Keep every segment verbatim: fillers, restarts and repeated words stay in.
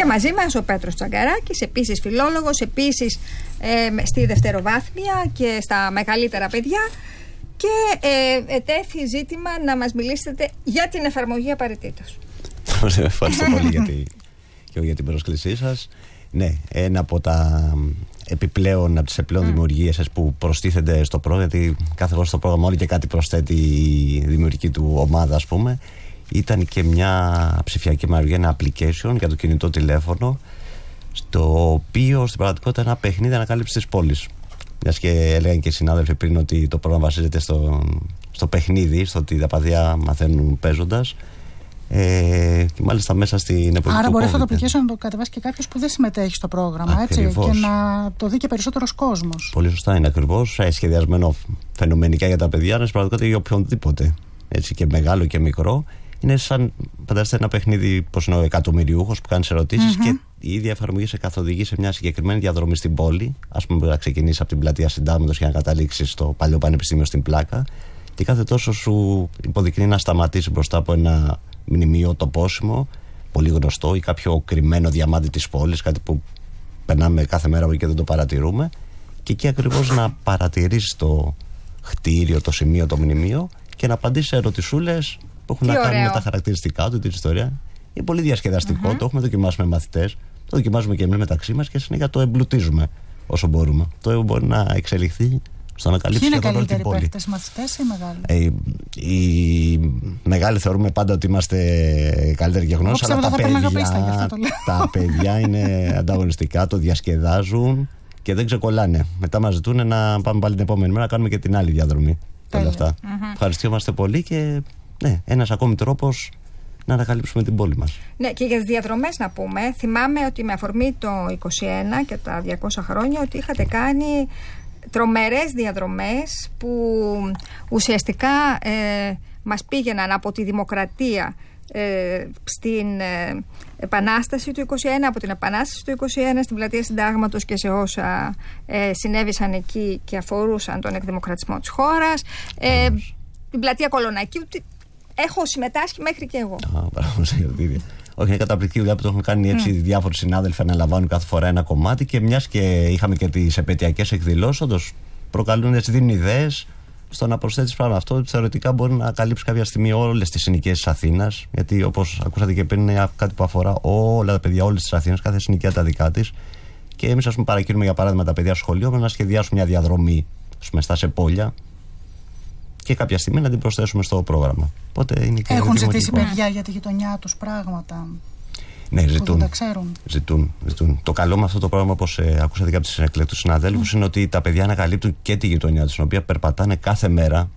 Και μαζί μας ο Πέτρος Τσαγκαράκης, επίσης φιλόλογος, επίσης ε, στη δευτεροβάθμια και στα μεγαλύτερα παιδιά. Και ε, ετέθη ζήτημα να μας μιλήσετε για την εφαρμογή απαραίτητος. Ευχαριστώ πολύ για, τη, και για την πρόσκλησή σας. Ναι, ένα από τα επιπλέον, από τις επιπλέον mm. δημιουργίες που προστίθενται στο πρόγραμμα, γιατί κάθε φορά στο πρόγραμμα όλη και κάτι προσθέτει η δημιουργική του ομάδα, ας πούμε, ήταν και μια ψηφιακή μαργία, ένα application για το κινητό τηλέφωνο, στο οποίο στην πραγματικότητα είναι ένα παιχνίδι ανακάλυψης της πόλης. Μιας και έλεγαν και οι συνάδελφοι πριν ότι το πρόγραμμα βασίζεται στο, στο παιχνίδι, στο ότι τα παιδιά μαθαίνουν παίζοντας. Ε, και μάλιστα μέσα στην εποχή. Άρα του μπορεί COVID, αυτό το application να το κατεβάσει και κάποιος που δεν συμμετέχει στο πρόγραμμα, ακριβώς. Έτσι, και να το δει και περισσότερος κόσμος. Πολύ σωστά, είναι ακριβώς σχεδιασμένο φαινομενικά για τα παιδιά, είναι στην πραγματικότητα για οποιονδήποτε. Έτσι, και μεγάλο και μικρό. Είναι σαν, φανταστείτε, ένα παιχνίδι πως είναι ο εκατομμυριούχος που κάνει ερωτήσεις mm-hmm. και η ίδια εφαρμογή σε καθοδηγεί σε μια συγκεκριμένη διαδρομή στην πόλη. Ας πούμε, να ξεκινήσει από την πλατεία Συντάγματος και να καταλήξει στο παλιό πανεπιστήμιο στην Πλάκα. Και κάθε τόσο σου υποδεικνύει να σταματήσει μπροστά από ένα μνημείο τοπόσιμο, πολύ γνωστό, ή κάποιο κρυμμένο διαμάντι της πόλης, κάτι που περνάμε κάθε μέρα και δεν το παρατηρούμε. Και εκεί ακριβώς να παρατηρήσει το κτίριο, το σημείο, το μνημείο και να απαντήσει σε ερωτησούλες που έχουν Τι να κάνουν με τα χαρακτηριστικά του, την ιστορία. Είναι πολύ διασκεδαστικό, mm-hmm. το έχουμε δοκιμάσει με μαθητές, το δοκιμάζουμε και εμείς μεταξύ μας και συνέχεια το εμπλουτίζουμε όσο μπορούμε. Το μπορεί να εξελιχθεί στο να καλύψει σχεδόν όλη την πόλη. Είναι καλύτεροι παίχτες, μαθητές ή μεγάλοι? Ε, οι μεγάλοι θεωρούμε πάντα ότι είμαστε καλύτεροι και γνώσεις, αλλά τα παιδιά, πίστα, τα παιδιά είναι ανταγωνιστικά, το διασκεδάζουν και δεν ξεκολλάνε. Μετά μας ζητούν να πάμε πάλι την επόμενη μέρα να κάνουμε και την άλλη διαδρομή. Όλα αυτά. Mm-hmm. Ευχαριστιόμαστε πολύ και ναι, ένας ακόμη τρόπος να ανακαλύψουμε την πόλη μας. Ναι, και για τις διαδρομές να πούμε, θυμάμαι ότι με αφορμή το είκοσι ένα και τα διακόσια χρόνια ότι είχατε κάνει τρομερές διαδρομές που ουσιαστικά ε, μας πήγαιναν από τη δημοκρατία ε, στην ε, Επανάσταση του είκοσι ένα, από την Επανάσταση του είκοσι ένα στην πλατεία Συντάγματος και σε όσα ε, συνέβησαν εκεί και αφορούσαν τον εκδημοκρατισμό της χώρας, ε, την πλατεία Κολονακίου. Έχω συμμετάσχει μέχρι και εγώ. Α, μπράβο, συγχαρητήρια. Όχι, είναι καταπληκτική δουλειά που το έχουν κάνει έτσι mm. διάφοροι συνάδελφοι, αναλαμβάνουν κάθε φορά ένα κομμάτι και μιας και είχαμε και τις επαιτειακές εκδηλώσεις, όντως προκαλούν, έτσι δίνουν ιδέες στο να προσθέτεις πράγμα. Αυτό θεωρητικά μπορεί να καλύψει κάποια στιγμή όλες τις συνοικίες της Αθήνας, γιατί όπως ακούσατε και πριν είναι κάτι που αφορά όλα τα παιδιά όλες τις Αθήνας, κάθε συνοικία τα δικά της. Και εμείς, ας πούμε, παρακινούμε για παράδειγμα τα παιδιά στο σχολείο να σχεδιάσουν μια διαδρομή, ας πούμε, στα Σεπόλια και κάποια στιγμή να την προσθέσουμε στο πρόγραμμα. Οπότε είναι και έχουν ζητήσει παιδιά για τη γειτονιά τους πράγματα. Ναι, ζητούν. Δεν τα ξέρουν. Ζητούν, ζητούν. Το καλό με αυτό το πρόγραμμα, όπως ε, ακούσατε και από τους εκλεκτούς συναδέλφους, mm. είναι ότι τα παιδιά ανακαλύπτουν και τη γειτονιά τους, την οποία περπατάνε κάθε μέρα.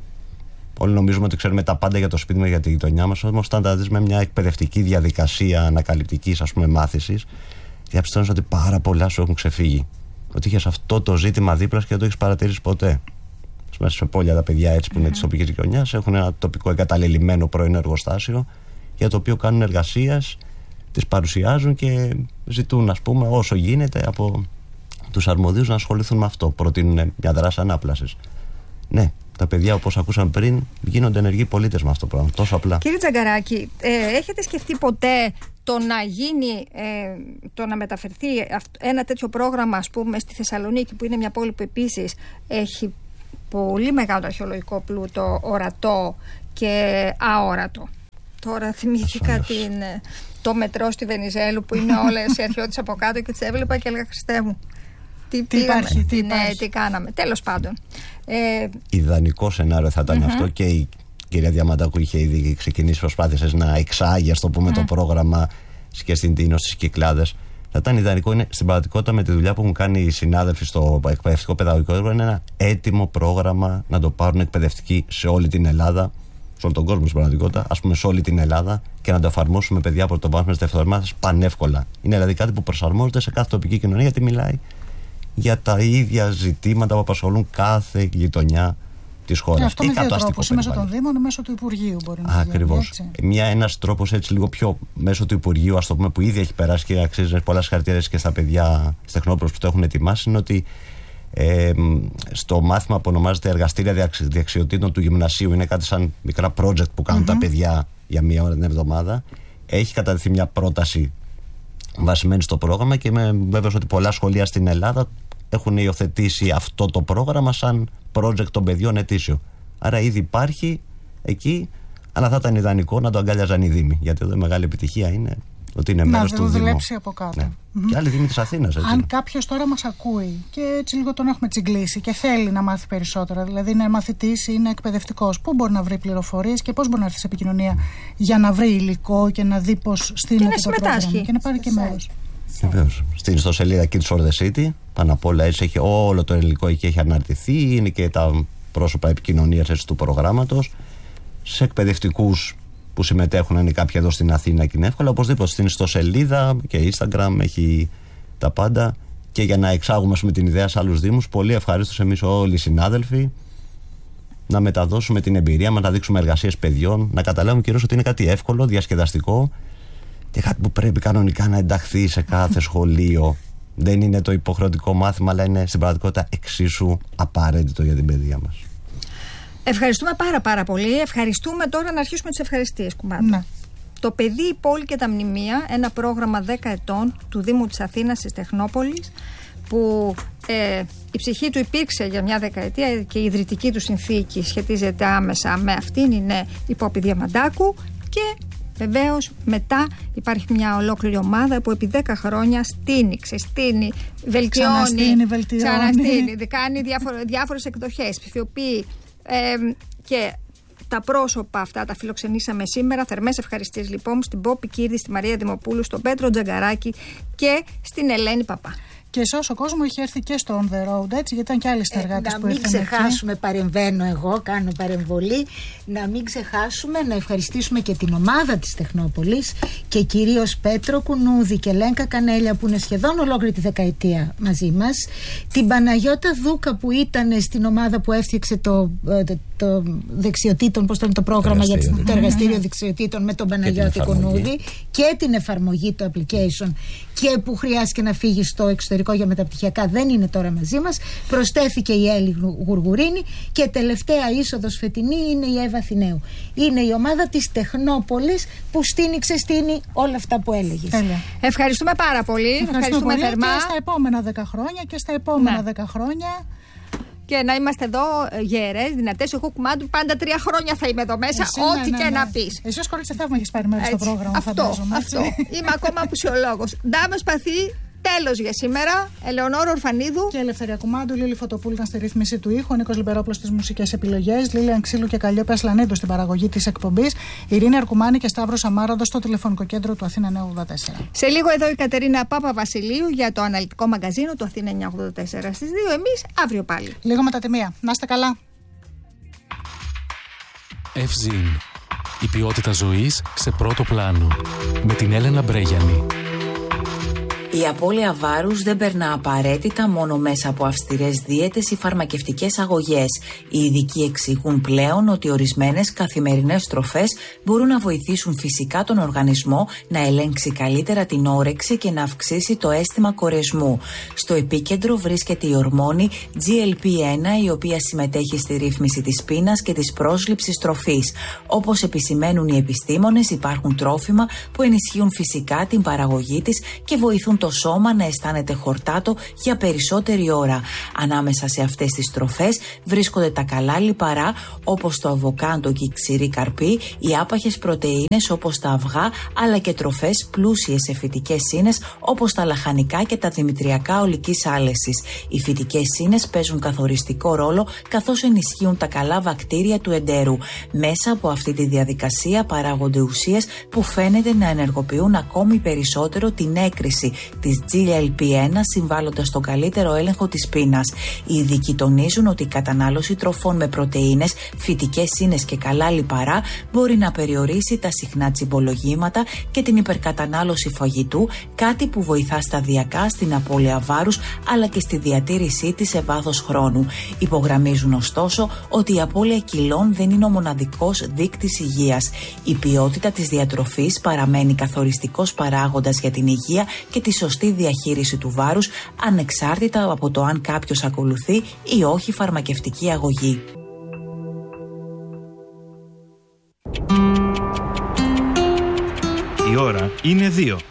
Όλοι νομίζουμε ότι ξέρουμε τα πάντα για το σπίτι μας, για τη γειτονιά μας, όμως όταν τα δεις με μια εκπαιδευτική διαδικασία ανακαλυπτικής, ας πούμε, μάθησης, διαπιστώνεις ότι πάρα πολλά σου έχουν ξεφύγει. Ότι είχες αυτό το ζήτημα δίπλα και δεν το έχεις παρατηρήσει ποτέ. Μέσα σε πόλια τα παιδιά έτσι που είναι mm-hmm. της τοπικής γειτονιάς έχουν ένα τοπικό εγκαταλελειμμένο πρώην εργοστάσιο για το οποίο κάνουν εργασίες, τις παρουσιάζουν και ζητούν, ας πούμε, όσο γίνεται από τους αρμοδίους να ασχοληθούν με αυτό. Προτείνουν μια δράση ανάπλασης. Ναι, τα παιδιά, όπως ακούσαμε πριν, γίνονται ενεργοί πολίτες με αυτό το πράγμα. Τόσο απλά. Κύριε Τσαγκαράκη, ε, έχετε σκεφτεί ποτέ το να γίνει, ε, το να μεταφερθεί ένα τέτοιο πρόγραμμα, ας πούμε, στη Θεσσαλονίκη, που είναι μια πόλη που επίσης έχει πολύ μεγάλο αρχαιολογικό πλούτο, ορατό και αόρατο? Τώρα θυμήθηκα την, το μετρό στη Βενιζέλου που είναι όλες οι αρχαιότητες από κάτω και τις έβλεπα και έλεγα, Χριστέ μου, τι, τι, υπάρχει, τι, ναι, υπάρχει. τι κάναμε. Τέλος πάντων. Ε, Ιδανικό σενάριο θα ήταν mm-hmm. αυτό και η κυρία Διαμαντάκου είχε ήδη ξεκινήσει προσπάθειες να εξάγει, ας το πούμε, mm. το πρόγραμμα και στην Τίνο, στις Κυκλάδες. Θα ήταν ιδανικό, είναι στην πραγματικότητα με τη δουλειά που έχουν κάνει οι συνάδελφοι στο εκπαιδευτικό παιδαγωγικό έργο, είναι ένα έτοιμο πρόγραμμα να το πάρουν εκπαιδευτικοί σε όλη την Ελλάδα, σε όλο τον κόσμο στην πραγματικότητα, ας πούμε σε όλη την Ελλάδα, και να το εφαρμόσουμε παιδιά από τον βάθμιο δευτερομάθηση πανεύκολα. Είναι δηλαδή κάτι που προσαρμόζεται σε κάθε τοπική κοινωνία, γιατί μιλάει για τα ίδια ζητήματα που απασχολούν κάθε γειτονιά της χώρας. Αυτό με δύο τρόπους, ή μέσω των Δήμων ή μέσω του Υπουργείου μπορεί να γίνει. Ακριβώς. Ένας τρόπος έτσι λίγο πιο μέσω του Υπουργείου, ας το πούμε, που ήδη έχει περάσει και αξίζει πολλά συγχαρητήρια και στα παιδιά, στις τεχνόπλους που το έχουν ετοιμάσει, είναι ότι ε, στο μάθημα που ονομάζεται Εργαστήρια Δεξιοτήτων του Γυμνασίου, είναι κάτι σαν μικρά project που κάνουν mm-hmm. τα παιδιά για μία ώρα την εβδομάδα. Έχει καταδειχθεί μια πρόταση βασισμένη στο πρόγραμμα και είμαι βέβαιος ότι πολλά σχολεία στην Ελλάδα έχουν υιοθετήσει αυτό το πρόγραμμα σαν project των παιδιών ετήσιο. Άρα ήδη υπάρχει εκεί, αλλά θα ήταν ιδανικό να το αγκάλιαζαν οι Δήμοι. Γιατί εδώ η μεγάλη επιτυχία είναι ότι είναι μέρος του Δήμου. Να δουλέψει από κάτω. Ναι. Mm-hmm. Και άλλοι Δήμοι της Αθήνας. Έτσι. Αν κάποιος τώρα μας ακούει και έτσι λίγο τον έχουμε τσιγκλίσει και θέλει να μάθει περισσότερα, δηλαδή είναι μαθητής ή είναι εκπαιδευτικός, πού μπορεί να βρει πληροφορίες και πώς μπορεί να έρθει σε επικοινωνία για να βρει υλικό και να δει πώς στείνεται το πρόγραμμα και να πάρει και μέρος. Βεβαίως. Στην ιστοσελίδα Kids for the City, πάνω απ' όλα έτσι έχει όλο το υλικό εκεί, έχει αναρτηθεί, είναι και τα πρόσωπα επικοινωνίας έτσι, του προγράμματος. Σε εκπαιδευτικούς που συμμετέχουν, είναι κάποιοι εδώ στην Αθήνα και είναι εύκολα. Οπωσδήποτε στην ιστοσελίδα και Instagram έχει τα πάντα. Και για να εξάγουμε με την ιδέα σε άλλους Δήμους, πολύ ευχαρίστως εμείς όλοι οι συνάδελφοι να μεταδώσουμε την εμπειρία μας, να δείξουμε εργασίες παιδιών, να καταλάβουμε κυρίως ότι είναι κάτι εύκολο, διασκεδαστικό και κάτι που πρέπει κανονικά να ενταχθεί σε κάθε σχολείο. Δεν είναι το υποχρεωτικό μάθημα, αλλά είναι στην πραγματικότητα εξίσου απαραίτητο για την παιδεία μας. Ευχαριστούμε πάρα πάρα πολύ. Ευχαριστούμε τώρα να αρχίσουμε τις ευχαριστίες, κουμπάτα. Ναι. Το παιδί, η πόλη και τα μνημεία, ένα πρόγραμμα δέκα ετών του Δήμου της Αθήνας της Τεχνόπολης, που ε, η ψυχή του υπήρξε για μια δεκαετία και η ιδρυτική του συνθήκη σχετίζεται άμεσα με αυτήν, είναι η Πόπη Διαμαντάκου, και βεβαίως μετά υπάρχει μια ολόκληρη ομάδα που επί δέκα χρόνια στείνει, ξεστείνει, βελτιώνει, ξαναστείνει, βελτιώνει, ξαναστείνει, κάνει διάφορες, διάφορες εκδοχές, ψηφιοποιεί. Ε, και τα πρόσωπα αυτά τα φιλοξενήσαμε σήμερα. Θερμές ευχαριστίες λοιπόν στην Πόπη Κύρδη, στη Μαρία Δημοπούλου, στον Πέτρο Τζαγκαράκη και στην Ελένη Παπά. Και σε όσο κόσμο είχε έρθει και στο On The Road, έτσι, γιατί ήταν και άλλοι συνεργάτες ε, που ήρθαν. Να μην ξεχάσουμε, εκεί. Παρεμβαίνω εγώ, κάνω παρεμβολή, να μην ξεχάσουμε να ευχαριστήσουμε και την ομάδα της Τεχνόπολης και κυρίως Πέτρο Κουνούδη και Λέγκα Κανέλια που είναι σχεδόν ολόκληρη τη δεκαετία μαζί μας, την Παναγιώτα Δούκα που ήταν στην ομάδα που έφτιαξε το, το, το δεξιοτήτων, πώς το είναι το πρόγραμμα για το εργαστήριο δεξιοτήτων με τον Παναγιώτη Κουνούδη και την εφαρμογή, το application, και που χρειάστηκε να φύγει στο εξωτερικό για μεταπτυχιακά, δεν είναι τώρα μαζί μας. Προστέθηκε η Έλλη Γουργουρίνη και τελευταία είσοδος φετινή είναι η Εύα Αθηναίου. Είναι η ομάδα της Τεχνόπολης που στείνει, ξεστείνει όλα αυτά που έλεγες. Τέλεια. Ευχαριστούμε πάρα πολύ. Ευχαριστούμε, Ευχαριστούμε πολύ θερμά. Και στα επόμενα δέκα χρόνια και στα επόμενα δέκα χρόνια. Και να είμαστε εδώ γερές, δυνατές. Εγώ, κουμάντου, πάντα τρία χρόνια θα είμαι εδώ μέσα, εσύ, ό,τι ναι, ναι, και ναι. να πεις. Εσύ ως κορίτσι θαύμα έχεις πάρει μέρος στο πρόγραμμα, αυτό, φαντάζομαι. Αυτό, είμαι ακόμα απουσιολόγος. Ντάμε Σπαθή, τέλος για σήμερα. Ελεονόρα Ορφανίδου και Ελευθερία Κουμάντου. Λίλη Φωτοπούλου ήταν στη ρύθμιση του ήχου. Νίκος Λιμπερόπουλος στις μουσικές επιλογές. Λίλη Ανξίλου και Καλλιόπη Ασλανίδου στην παραγωγή της εκπομπής. Ειρήνη Αρκουμάνη και Σταύρος Αμάραντος στο τηλεφωνικό κέντρο του Αθήνα εννιακόσια ογδόντα τέσσερα. Σε λίγο εδώ η Κατερίνα Πάπα Βασιλείου για το αναλυτικό μαγκαζίνο του Αθήνα εννιακόσια ογδόντα τέσσερα στις δύο. Εμείς αύριο πάλι. Λίγο μετά τη μία. Να είστε καλά. Ευζήν. Η ποιότητα ζωής σε πρώτο πλάνο. Με την Έλενα Μπρέγιανη. Η απώλεια βάρους δεν περνά απαραίτητα μόνο μέσα από αυστηρές δίαιτες ή φαρμακευτικές αγωγές. Οι ειδικοί εξηγούν πλέον ότι ορισμένες καθημερινές τροφές μπορούν να βοηθήσουν φυσικά τον οργανισμό να ελέγξει καλύτερα την όρεξη και να αυξήσει το αίσθημα κορεσμού. Στο επίκεντρο βρίσκεται η ορμόνη τζι ελ πι ένα, η οποία συμμετέχει στη ρύθμιση της πείνας και της πρόσληψης τροφής. Όπως επισημαίνουν οι επιστήμονες, υπάρχουν τρόφιμα που ενισχύουν φυσικά την παραγωγή της και βοηθούν το σώμα να αισθάνεται χορτάτο για περισσότερη ώρα. Ανάμεσα σε αυτές τις τροφές βρίσκονται τα καλά λιπαρά όπως το αβοκάντο και η ξηρή καρπή, οι άπαχες πρωτεΐνες όπως τα αυγά, αλλά και τροφές πλούσιες σε φυτικές ίνες όπως τα λαχανικά και τα δημητριακά ολικής άλεσης. Οι φυτικές ίνες παίζουν καθοριστικό ρόλο καθώς ενισχύουν τα καλά βακτήρια του εντέρου. Μέσα από αυτή τη διαδικασία παράγονται ουσίες που φαίνεται να ενεργοποιούν ακόμη περισσότερο την έκρηση της τζι ελ πι ένα, συμβάλλοντας στο καλύτερο έλεγχο της πείνας. Οι ειδικοί τονίζουν ότι η κατανάλωση τροφών με πρωτεΐνες, φυτικές ίνες και καλά λιπαρά μπορεί να περιορίσει τα συχνά τσιμπολογήματα και την υπερκατανάλωση φαγητού, κάτι που βοηθά σταδιακά στην απώλεια βάρους αλλά και στη διατήρησή της σε βάθος χρόνου. Υπογραμμίζουν ωστόσο ότι η απώλεια κιλών δεν είναι ο μοναδικός δείκτης υγείας. Η ποιότητα της διατροφής παραμένει καθοριστικός παράγοντας για την υγεία και τη σωστή διαχείριση του βάρους, ανεξάρτητα από το αν κάποιος ακολουθεί ή όχι φαρμακευτική αγωγή. Η ώρα είναι δύο.